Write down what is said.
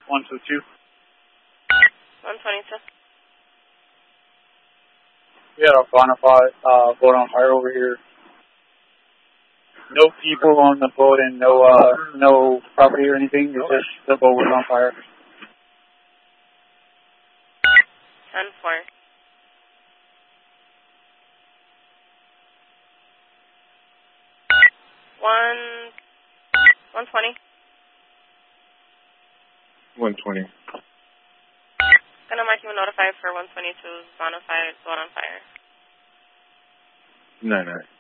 122. 122. We had a bonafide boat on fire over here. No people on the boat and no property or anything. It's just the boat was on fire. 10-4. One 120. 120. Gonna mark you notified for 122's bonafide boat on fire. 9-9.